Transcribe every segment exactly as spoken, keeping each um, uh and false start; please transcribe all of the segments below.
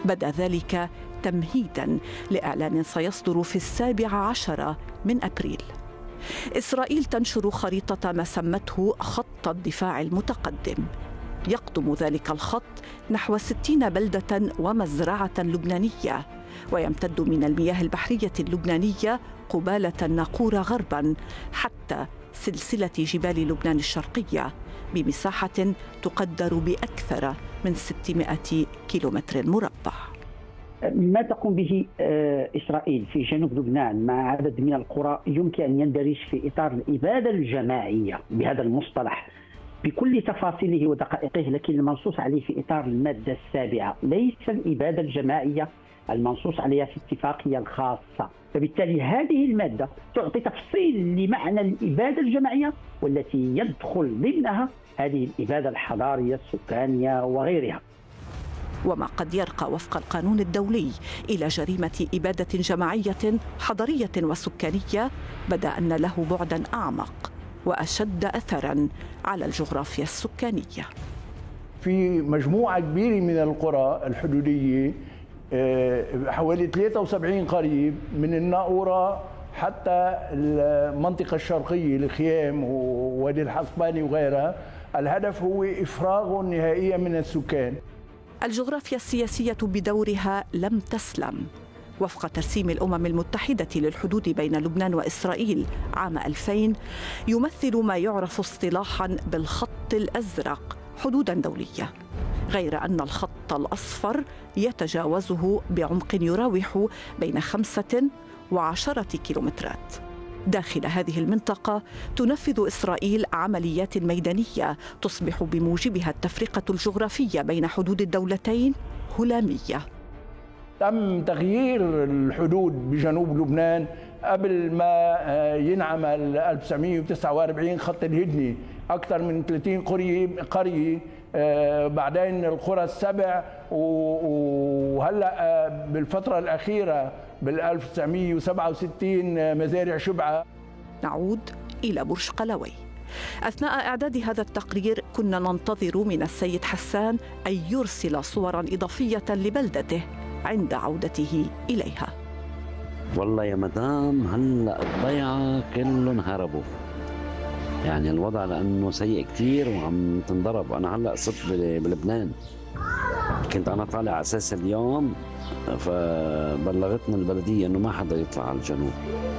بدا ذلك تمهيداً لإعلان سيصدر في السابع عشر من أبريل. إسرائيل تنشر خريطة ما سمته خط الدفاع المتقدم، يقطم ذلك الخط نحو ستين بلدة ومزرعة لبنانية، ويمتد من المياه البحرية اللبنانية قبالة الناقورة غرباً حتى سلسلة جبال لبنان الشرقية بمساحة تقدر بأكثر من ستمائة كيلومتر مربع. ما تقوم به إسرائيل في جنوب لبنان مع عدد من القرى يمكن أن يندرج في إطار الإبادة الجماعية بهذا المصطلح بكل تفاصيله ودقائقه، لكن المنصوص عليه في إطار المادة السابعة ليس الإبادة الجماعية المنصوص عليها في الاتفاقية الخاصة. فبالتالي هذه المادة تعطي تفصيل لمعنى الإبادة الجماعية والتي يدخل ضمنها هذه الإبادة الحضارية السكانية وغيرها، وما قد يرقى وفق القانون الدولي إلى جريمة إبادة جماعية حضرية وسكانية بدا أن له بعداً أعمق وأشد أثراً على الجغرافيا السكانية. في مجموعة كبيرة من القرى الحدودية، حوالي ثلاثة وسبعين قرية من الناقورة حتى المنطقة الشرقية الخيام ووادي الحصباني وغيرها، الهدف هو إفراغ نهائيا من السكان. الجغرافيا السياسية بدورها لم تسلم. وفق ترسيم الأمم المتحدة للحدود بين لبنان وإسرائيل عام ألفين، يمثل ما يعرف اصطلاحاً بالخط الأزرق حدوداً دولية، غير أن الخط الأصفر يتجاوزه بعمق يراوح بين خمسة وعشرة كيلومترات. داخل هذه المنطقة تنفذ إسرائيل عمليات ميدانية تصبح بموجبها التفرقة الجغرافية بين حدود الدولتين هلامية. تم تغيير الحدود بجنوب لبنان قبل ما ينعمل ألف وتسعمائة وتسعة وأربعين خط الهدنة، أكثر من ثلاثين قرية قرية، بعدين القرى السبع، وهلأ بالفترة الأخيرة بال ألف وتسعمائة وسبعة وستين مزارع شبعة. نعود إلى برج قلاوي. أثناء إعداد هذا التقرير كنا ننتظر من السيد حسان أن يرسل صوراً إضافية لبلدته عند عودته إليها. والله يا مدام هلأ الضيعة كلهم هربوا، يعني الوضع لأنه سيء كتير وعم تنضرب. أنا هلأ صرت بلبنان، كنت أنا طالع على أساس اليوم، فبلغتنا البلدية أنه ما حدا يطلع على الجنوب.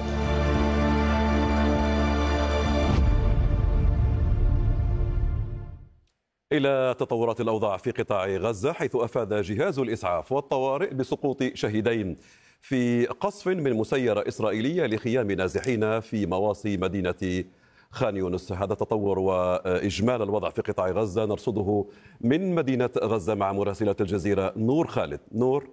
إلى تطورات الأوضاع في قطاع غزة، حيث أفاد جهاز الإسعاف والطوارئ بسقوط شهيدين في قصف من مسيرة إسرائيلية لخيام نازحين في مواصي مدينة خان يونس. هذا تطور وإجمال الوضع في قطاع غزة نرصده من مدينة غزة مع مراسلة الجزيرة نور خالد. نور.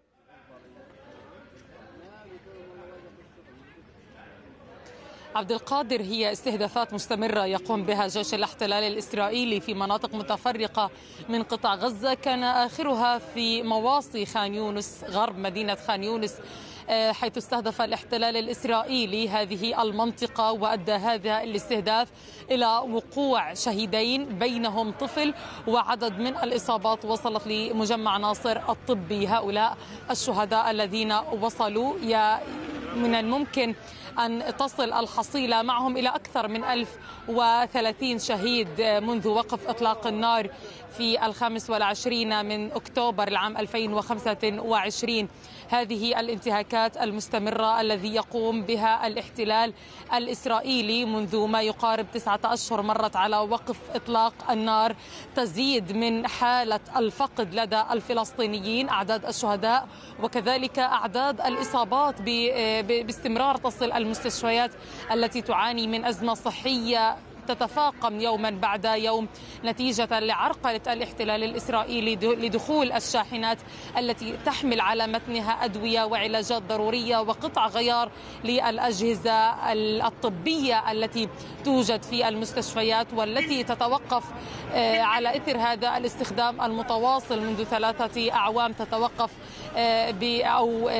عبد القادر، هي استهدافات مستمرة يقوم بها جيش الاحتلال الإسرائيلي في مناطق متفرقة من قطاع غزة، كان آخرها في مواصي خان يونس غرب مدينة خان يونس، حيث استهدف الاحتلال الإسرائيلي هذه المنطقة، وأدى هذا الاستهداف إلى وقوع شهيدين بينهم طفل، وعدد من الإصابات وصلت لمجمع ناصر الطبي. هؤلاء الشهداء الذين وصلوا من الممكن أن تصل الحصيلة معهم إلى أكثر من ألف وثلاثين شهيد منذ وقف إطلاق النار في الخامس والعشرين من أكتوبر العام ألفين وخمسة وعشرين. هذه الانتهاكات المستمرة الذي يقوم بها الاحتلال الإسرائيلي منذ ما يقارب تسعة أشهر مرت على وقف إطلاق النار تزيد من حالة الفقد لدى الفلسطينيين، أعداد الشهداء وكذلك أعداد الإصابات باستمرار تصل المستشفيات التي تعاني من أزمة صحية تتفاقم يوما بعد يوم نتيجة لعرقلة الاحتلال الإسرائيلي لدخول الشاحنات التي تحمل على متنها أدوية وعلاجات ضرورية وقطع غيار للأجهزة الطبية التي توجد في المستشفيات، والتي تتوقف على إثر هذا الاستخدام المتواصل منذ ثلاثة أعوام، تتوقف أو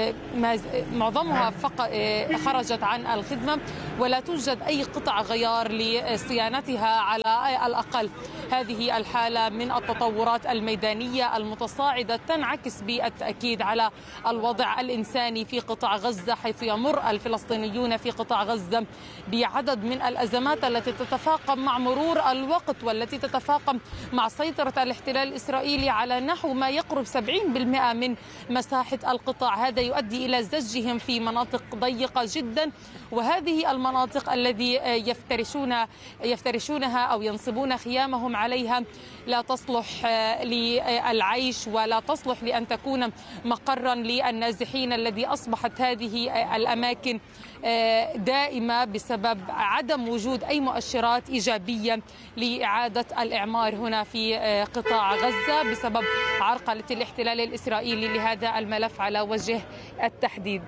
معظمها خرجت عن الخدمة، ولا توجد أي قطع غيار لصيانة صيانتها على الأقل. هذه الحالة من التطورات الميدانية المتصاعدة تنعكس بالتأكيد على الوضع الإنساني في قطاع غزة، حيث يمر الفلسطينيون في قطاع غزة بعدد من الأزمات التي تتفاقم مع مرور الوقت والتي تتفاقم مع سيطرة الاحتلال الإسرائيلي على نحو ما يقرب سبعين بالمئة من مساحة القطاع. هذا يؤدي إلى زجهم في مناطق ضيقة جدا، وهذه المناطق الذي يفترشون يفترشونها أو ينصبون خيامهم عليها لا تصلح للعيش ولا تصلح لأن تكون مقرا للنازحين، الذي أصبحت هذه الأماكن دائمة بسبب عدم وجود أي مؤشرات إيجابية لإعادة الإعمار هنا في قطاع غزة بسبب عرقلة الاحتلال الإسرائيلي لهذا الملف على وجه التحديد.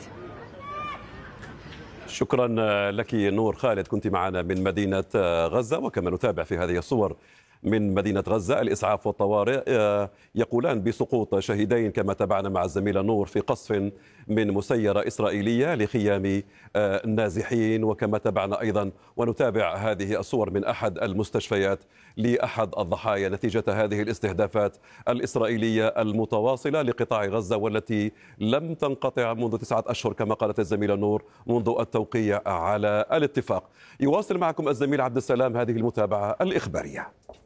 شكرا لك نور خالد، كنت معنا من مدينة غزة. وكما نتابع في هذه الصور من مدينة غزة، الإسعاف والطوارئ يقولان بسقوط شهيدين كما تابعنا مع الزميلة نور في قصف من مسيرة إسرائيلية لخيام النازحين. وكما تابعنا أيضا ونتابع هذه الصور من أحد المستشفيات لأحد الضحايا نتيجة هذه الاستهدافات الإسرائيلية المتواصلة لقطاع غزة، والتي لم تنقطع منذ تسعة أشهر كما قالت الزميلة نور منذ التوقيع على الاتفاق. يواصل معكم الزميل عبد السلام هذه المتابعة الإخبارية.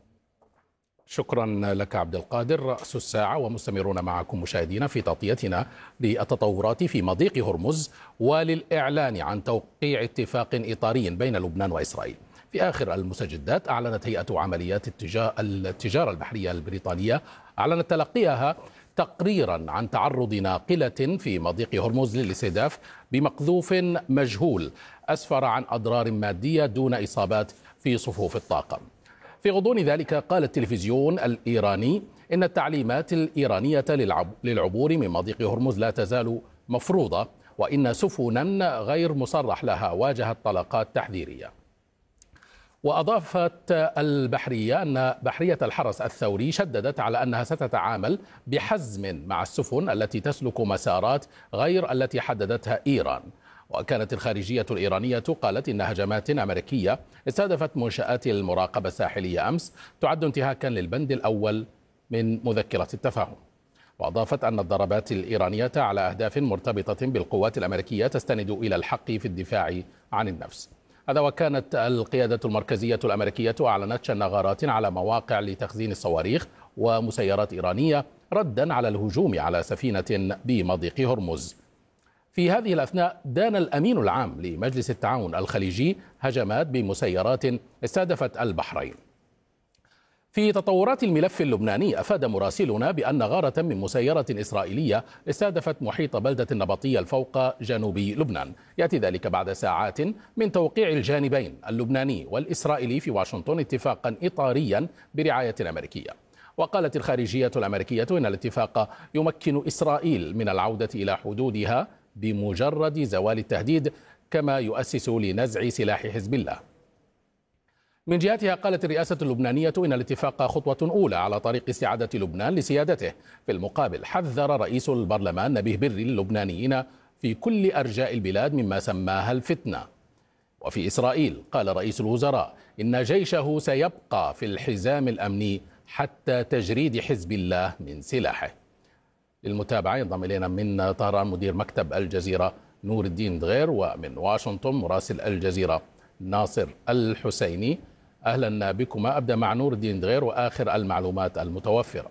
شكرا لك عبد القادر. رأس الساعة ومستمرون معكم مشاهدينا في تغطيتنا للتطورات في مضيق هرمز وللإعلان عن توقيع اتفاق إطاري بين لبنان وإسرائيل. في آخر المستجدات أعلنت هيئة عمليات التجارة البحرية البريطانية أعلنت تلقيها تقريرا عن تعرض ناقلة في مضيق هرمز للاستهداف بمقذوف مجهول أسفر عن أضرار مادية دون إصابات في صفوف الطاقم. في غضون ذلك قال التلفزيون الإيراني إن التعليمات الإيرانية للعبور من مضيق هرمز لا تزال مفروضة، وإن سفنا غير مصرح لها واجهت طلقات تحذيرية. وأضافت البحرية أن بحرية الحرس الثوري شددت على أنها ستتعامل بحزم مع السفن التي تسلك مسارات غير التي حددتها إيران. وكانت الخارجية الإيرانية قالت إن هجمات أمريكية استهدفت منشآت المراقبة الساحلية أمس تعد انتهاكا للبند الأول من مذكرة التفاهم. وأضافت أن الضربات الإيرانية على أهداف مرتبطة بالقوات الأمريكية تستند إلى الحق في الدفاع عن النفس. هذا وكانت القيادة المركزية الأمريكية أعلنت شن غارات على مواقع لتخزين الصواريخ ومسيرات إيرانية ردا على الهجوم على سفينة بمضيق هرمز. في هذه الأثناء دان الأمين العام لمجلس التعاون الخليجي هجمات بمسيرات استهدفت البحرين. في تطورات الملف اللبناني أفاد مراسلنا بأن غارة من مسيرة إسرائيلية استهدفت محيط بلدة النبطية الفوق جنوب لبنان. يأتي ذلك بعد ساعات من توقيع الجانبين اللبناني والإسرائيلي في واشنطن اتفاقا إطاريا برعاية أمريكية. وقالت الخارجية الأمريكية إن الاتفاق يمكن إسرائيل من العودة إلى حدودها بمجرد زوال التهديد، كما يؤسس لنزع سلاح حزب الله. من جهتها قالت الرئاسة اللبنانية إن الاتفاق خطوة أولى على طريق استعادة لبنان لسيادته. في المقابل حذر رئيس البرلمان نبيه بري اللبنانيين في كل أرجاء البلاد مما سماها الفتنة. وفي إسرائيل قال رئيس الوزراء إن جيشه سيبقى في الحزام الأمني حتى تجريد حزب الله من سلاحه. للمتابعة ينضم إلينا من طهران مدير مكتب الجزيرة نور الدين دغير، ومن واشنطن مراسل الجزيرة ناصر الحسيني. أهلا بكما. أبدأ مع نور الدين دغير وآخر المعلومات المتوفرة.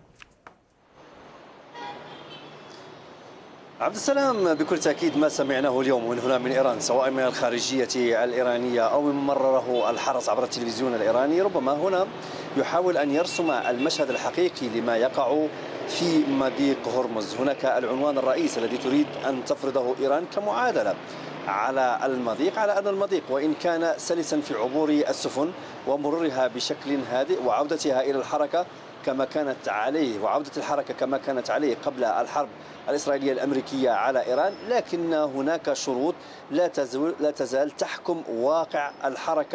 عبد السلام، بكل تأكيد ما سمعناه اليوم من هنا من إيران سواء من الخارجية الإيرانية أو من مرره الحرس عبر التلفزيون الإيراني ربما هنا يحاول أن يرسم المشهد الحقيقي لما يقع في مضيق هرمز. هناك العنوان الرئيسي الذي تريد أن تفرضه إيران كمعادلة على المضيق، على أن المضيق وإن كان سلسا في عبور السفن ومرورها بشكل هادئ وعودتها إلى الحركة كما كانت عليه وعودة الحركة كما كانت عليه قبل الحرب الإسرائيلية الأمريكية على إيران، لكن هناك شروط لا تزال لا تزال تحكم واقع الحركة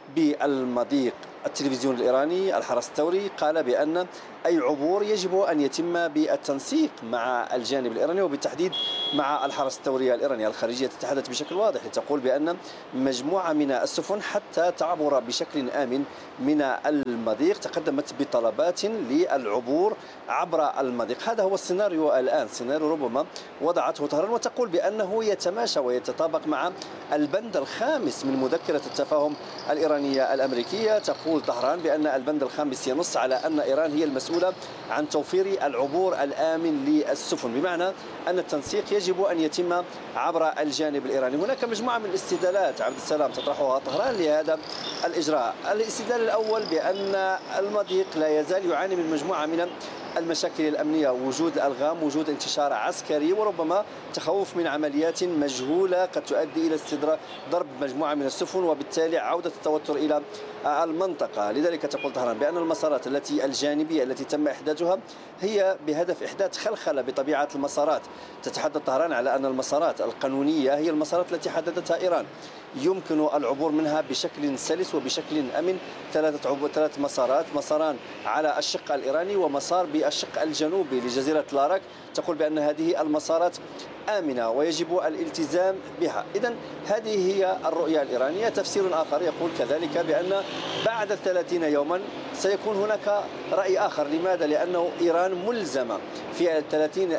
بالمضيق. التلفزيون الإيراني الحرس الثوري قال بأن أي عبور يجب أن يتم بالتنسيق مع الجانب الإيراني وبالتحديد مع الحرس الثوري الإيراني. الخارجية تتحدث بشكل واضح لتقول بأن مجموعة من السفن حتى تعبر بشكل آمن من المضيق تقدمت بطلبات للعبور عبر المضيق. هذا هو السيناريو الآن، سيناريو ربما وضعته طهران وتقول بأنه يتماشى ويتطابق مع البند الخامس من مذكرة التفاهم الإيرانية الأمريكية. تقول طهران بأن البند الخامس ينص على أن إيران هي المسؤولة عن توفير العبور الآمن للسفن، بمعنى أن التنسيق يجب أن يتم عبر الجانب الإيراني. هناك مجموعة من الاستدلالات عبد السلام تطرحها طهران لهذا الإجراء. الاستدلال الأول بأن المضيق لا يزال يعاني من مجموعة من المشاكل الأمنية، وجود الألغام، وجود انتشار عسكري، وربما تخوف من عمليات مجهولة قد تؤدي إلى استدراج ضرب مجموعة من السفن وبالتالي عودة التوتر إلى المنطقة. لذلك تقول طهران بأن المسارات التي الجانبية التي تم إحداثها هي بهدف إحداث خلخلة بطبيعة المسارات. تتحدث طهران على أن المسارات القانونية هي المسارات التي حددتها إيران يمكن العبور منها بشكل سلس وبشكل أمن. ثلاثة عبور ثلاث مسارات، مساران على الشق الإيراني ومسار بالشق الجنوبي لجزيرة لاراك. تقول بأن هذه المسارات آمنة ويجب الالتزام بها. إذن هذه هي الرؤية الإيرانية. تفسير آخر يقول كذلك بأن بعد ثلاثين يوما سيكون هناك رأي آخر. لماذا؟ لأنه إيران ملزمة في الثلاثين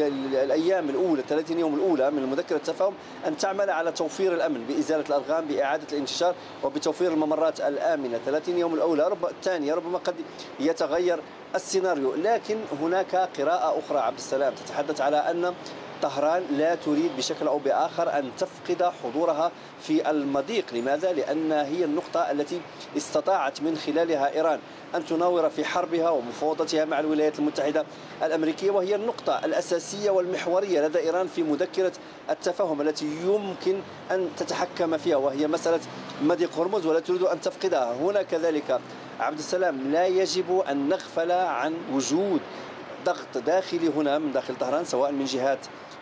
الأيام الأولى الثلاثين يوم الأولى من مذكرة التفاهم أن تعمل على توفير الأمن بإزالة الألغام، بإعادة الانتشار، وبتوفير الممرات الآمنة. ثلاثين يوم الأولى رب الثانية ربما قد يتغير السيناريو. لكن هناك قراءة أخرى عبد السلام تتحدث على أن طهران لا تريد بشكل أو بآخر أن تفقد حضورها في المضيق. لماذا؟ لأن هي النقطة التي استطاعت من خلالها إيران أن تناور في حربها ومفاوضتها مع الولايات المتحدة الأمريكية، وهي النقطة الأساسية والمحورية لدى إيران في مذكرة التفاهم التي يمكن أن تتحكم فيها، وهي مسألة مضيق هرمز، ولا تريد أن تفقدها. هنا كذلك عبد السلام لا يجب أن نغفل عن وجود ضغط داخلي هنا من داخل طهران، سواء من جهات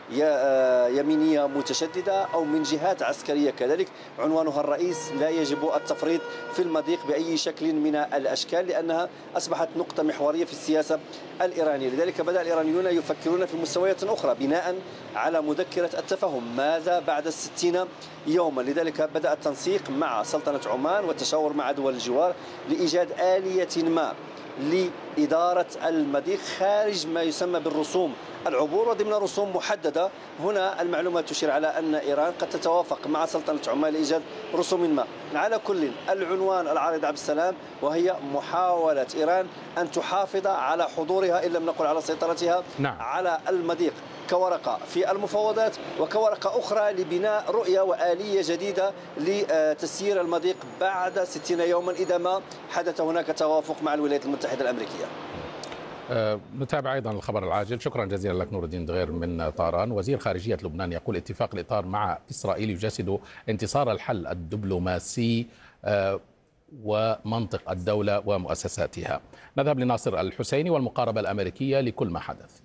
يمينية متشددة أو من جهات عسكرية كذلك. عنوانها الرئيس: لا يجب التفريط في المضيق بأي شكل من الأشكال، لأنها أصبحت نقطة محورية في السياسة الإيرانية. لذلك بدأ الإيرانيون يفكرون في مستويات أخرى بناء على مذكرة التفاهم. ماذا بعد الستين يوما؟ لذلك بدأ التنسيق مع سلطنة عمان والتشاور مع دول الجوار لإيجاد آلية ما لإدارة المضيق خارج ما يسمى بالرسوم العبور وضمن رسوم محددة. هنا المعلومات تشير على أن إيران قد تتوافق مع سلطنة عمان لإيجاد رسوم ما. على كل العنوان العارض عبد السلام وهي محاولة إيران أن تحافظ على حضورها إن لم نقل على سيطرتها نعم. على المضيق كورقة في المفاوضات وكورقة أخرى لبناء رؤية وآلية جديدة لتسيير المضيق بعد ستين يوما إذا ما حدث هناك توافق مع الولايات المتحدة الأمريكية. أه نتابع أيضا الخبر العاجل. شكرا جزيلا لك نور الدين دغير من طهران. وزير خارجية لبنان يقول اتفاق الإطار مع إسرائيل يجسد انتصار الحل الدبلوماسي أه ومنطق الدولة ومؤسساتها. نذهب لناصر الحسيني والمقاربة الأمريكية لكل ما حدث.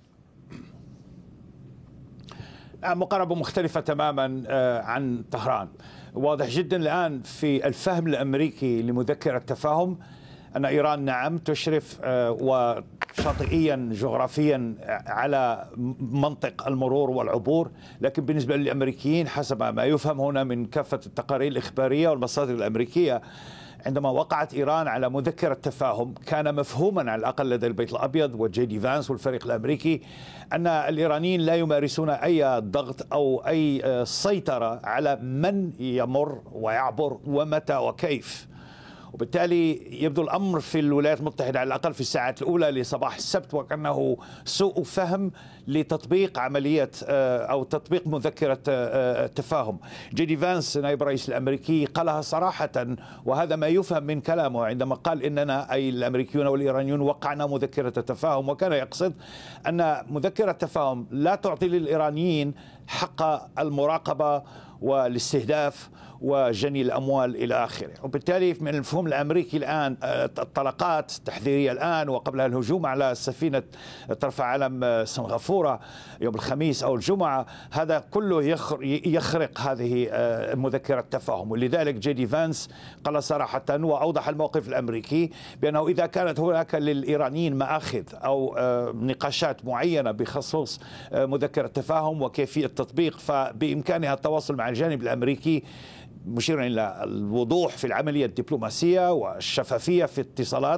مقاربة مختلفة تماما عن طهران. واضح جدا الآن في الفهم الأمريكي لمذكرة التفاهم أن إيران نعم تشرف وشاطئيا جغرافيا على منطق المرور والعبور، لكن بالنسبة للأمريكيين حسب ما يفهم هنا من كافة التقارير الإخبارية والمصادر الأمريكية، عندما وقعت إيران على مذكرة تفاهم كان مفهوما على الأقل لدى البيت الأبيض وجي دي فانس والفريق الأمريكي أن الإيرانيين لا يمارسون أي ضغط أو أي سيطرة على من يمر ويعبر ومتى وكيف. وبالتالي يبدو الأمر في الولايات المتحدة على الأقل في الساعات الأولى لصباح السبت وكأنه سوء فهم لتطبيق عملية أو تطبيق مذكرة التفاهم. جي دي فانس نائب الرئيس الأمريكي قالها صراحة، وهذا ما يفهم من كلامه عندما قال إننا أي الأمريكيون والإيرانيون وقعنا مذكرة التفاهم، وكان يقصد أن مذكرة التفاهم لا تعطي للإيرانيين حق المراقبة والاستهداف وجني الأموال إلى آخره. وبالتالي من المفهوم الأمريكي الآن الطلقات التحذيرية الآن وقبلها الهجوم على سفينة ترفع علم سنغافورة يوم الخميس أو الجمعة، هذا كله يخرق هذه مذكرة تفاهم. ولذلك جي دي فانس قال صراحة وأوضح الموقف الأمريكي بأنه إذا كانت هناك للإيرانيين مآخذ أو نقاشات معينة بخصوص مذكرة تفاهم وكيفية التطبيق فبإمكانها التواصل مع الجانب الأمريكي، مشيرا إلى الوضوح في العملية الدبلوماسية والشفافية في الاتصالات.